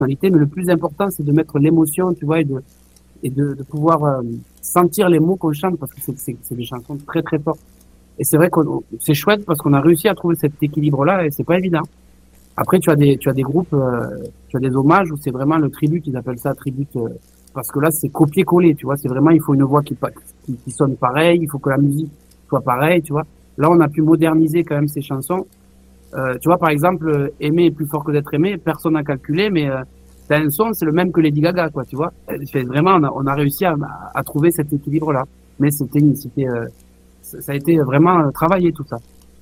personnalité, mais le plus important, c'est de mettre l'émotion, tu vois, et de pouvoir sentir les mots qu'on chante, parce que c'est des chansons très très fortes. Et c'est vrai que c'est chouette parce qu'on a réussi à trouver cet équilibre-là, et c'est pas évident. Après, tu as des groupes, tu as des hommages où c'est vraiment le tribut, ils appellent ça tribut, parce que là, c'est copier-coller, tu vois. C'est vraiment, il faut une voix qui sonne pareil, il faut que la musique soit pareille, tu vois. Là, on a pu moderniser quand même ces chansons. Tu vois, par exemple, aimer est plus fort que d'être aimé, personne n'a calculé, mais t'as un son, c'est le même que Lady Gaga, quoi, tu vois. Vraiment, on a réussi à trouver cet équilibre-là. Mais ça a été vraiment travaillé, tout ça.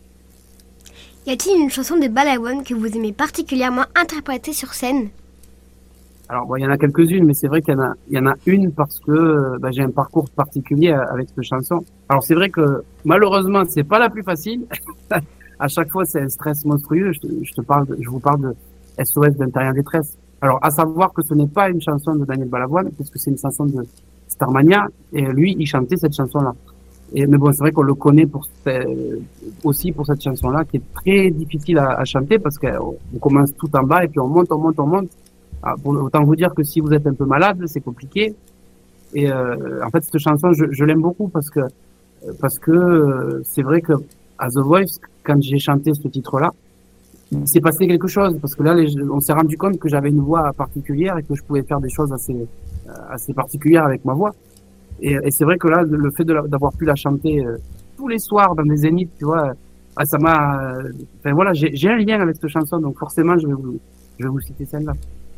Y a-t-il une chanson de Balavoine que vous aimez particulièrement interpréter sur scène? Alors, bon, il y en a quelques-unes, mais c'est vrai qu'il y en a une parce que j'ai un parcours particulier avec cette chanson. Alors, c'est vrai que malheureusement, c'est pas la plus facile. À chaque fois, c'est un stress monstrueux. Je vous parle de SOS d'Intérieur Détresse. Alors, à savoir que ce n'est pas une chanson de Daniel Balavoine, puisque c'est une chanson de Starmania, et lui, il chantait cette chanson-là. Mais bon, c'est vrai qu'on le connaît aussi pour cette chanson-là, qui est très difficile à chanter, parce qu'on commence tout en bas, et puis on monte, on monte, on monte. Ah, autant vous dire que si vous êtes un peu malade, c'est compliqué. Et en fait, cette chanson, je l'aime beaucoup parce que c'est vrai que à The Voice, quand j'ai chanté ce titre-là, il s'est passé quelque chose parce que là, on s'est rendu compte que j'avais une voix particulière et que je pouvais faire des choses assez particulières avec ma voix. Et c'est vrai que là, le fait d'avoir pu la chanter tous les soirs dans des zéniths, tu vois, ça m'a. Enfin voilà, j'ai un lien avec cette chanson, donc forcément, je vais vous citer celle-là.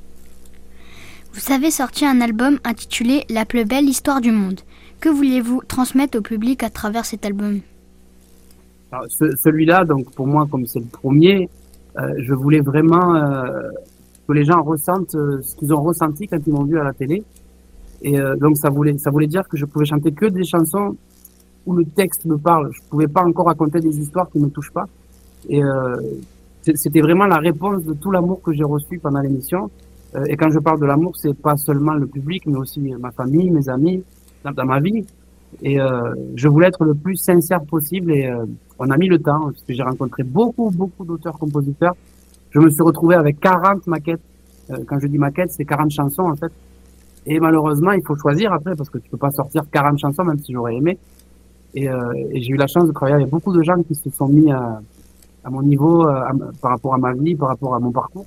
Vous avez sorti un album intitulé La plus belle histoire du monde. Que vouliez-vous transmettre au public à travers cet album? Alors, celui-là, donc pour moi, comme c'est le premier, je voulais vraiment que les gens ressentent ce qu'ils ont ressenti quand ils m'ont vu à la télé. Et donc ça voulait dire que je pouvais chanter que des chansons où le texte me parle. Je pouvais pas encore raconter des histoires qui me touchent pas. Et c'était vraiment la réponse de tout l'amour que j'ai reçu pendant l'émission. Et quand je parle de l'amour, c'est pas seulement le public, mais aussi ma famille, mes amis, dans ma vie. Et je voulais être le plus sincère possible. Et on a mis le temps, parce que j'ai rencontré beaucoup, beaucoup d'auteurs-compositeurs. Je me suis retrouvé avec 40 maquettes. Quand je dis maquettes, c'est 40 chansons, en fait. Et malheureusement, il faut choisir après, parce que tu peux pas sortir 40 chansons, même si j'aurais aimé. Et j'ai eu la chance de travailler avec beaucoup de gens qui se sont mis à mon niveau, par rapport à ma vie, par rapport à mon parcours.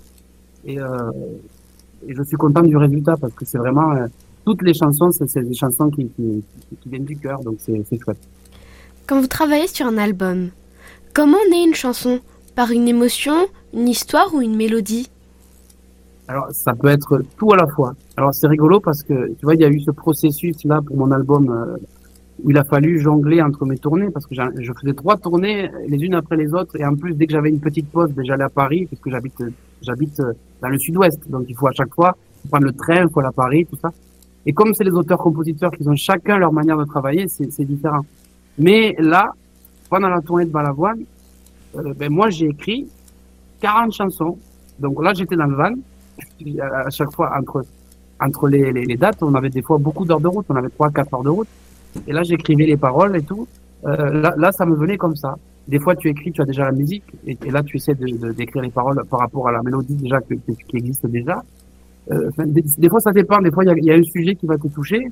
Et je suis content du résultat, parce que c'est vraiment, toutes les chansons, c'est des chansons qui viennent du cœur, donc c'est chouette. Quand vous travaillez sur un album, comment naît une chanson? Par une émotion, une histoire ou une mélodie? Alors, ça peut être tout à la fois. Alors, c'est rigolo parce que, tu vois, il y a eu ce processus-là pour mon album où il a fallu jongler entre mes tournées parce que je faisais 3 tournées les unes après les autres. Et en plus, dès que j'avais une petite pause, j'allais à Paris parce que j'habite dans le sud-ouest. Donc, il faut à chaque fois prendre le train, il faut aller à Paris, tout ça. Et comme c'est les auteurs-compositeurs qui ont chacun leur manière de travailler, c'est différent. Mais là, pendant la tournée de Balavoine, moi, j'ai écrit 40 chansons. Donc là, j'étais dans le van. À chaque fois, entre les dates, on avait des fois beaucoup d'heures de route. On avait 3-4 heures de route. Et là, j'écrivais les paroles et tout. Là, ça me venait comme ça. Des fois, tu écris, tu as déjà la musique. Et là, tu essaies d'écrire les paroles par rapport à la mélodie déjà qui existe déjà. Des fois, ça dépend. Des fois, il y a un sujet qui va te toucher.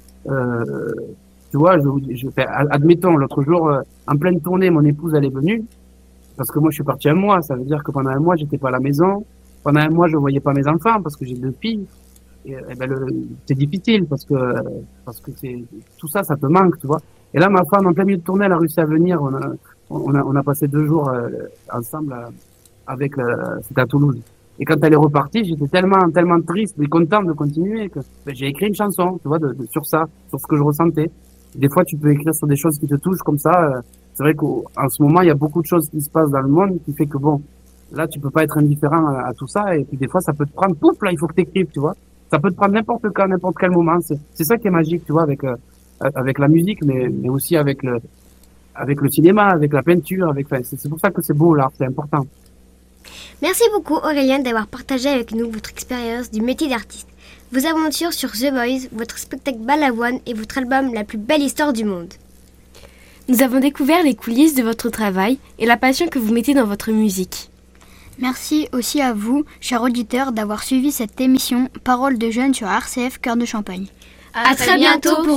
Tu vois, admettons, l'autre jour, en pleine tournée, mon épouse, elle est venue. Parce que moi, je suis parti un mois. Ça veut dire que pendant un mois, j'étais pas à la maison. Pendant un mois, je voyais pas mes enfants parce que j'ai 2 filles. Et c'est difficile parce que c'est tout ça, ça te manque, tu vois. Et là, ma femme, en plein milieu de tournée, elle a réussi à venir. On a passé 2 jours ensemble c'était à Toulouse. Et quand elle est repartie, j'étais tellement, tellement triste et content de continuer que j'ai écrit une chanson, tu vois, sur ça, sur ce que je ressentais. Des fois, tu peux écrire sur des choses qui te touchent comme ça. C'est vrai qu'en ce moment, il y a beaucoup de choses qui se passent dans le monde qui fait que bon, là, tu peux pas être indifférent à tout ça. Et puis des fois, ça peut te prendre, pouf, là, il faut que t'écrives, tu vois. Ça peut te prendre n'importe quand, n'importe quel moment. C'est ça qui est magique, tu vois, avec la musique, mais aussi avec le cinéma, avec la peinture, c'est pour ça que c'est beau, l'art, c'est important. Merci beaucoup Aurélien d'avoir partagé avec nous votre expérience du métier d'artiste, vos aventures sur The Voice, votre spectacle Balavoine et votre album La plus belle histoire du monde. Nous avons découvert les coulisses de votre travail et la passion que vous mettez dans votre musique. Merci aussi à vous, chers auditeurs, d'avoir suivi cette émission Parole de jeunes sur RCF Cœur de Champagne. À très bientôt pour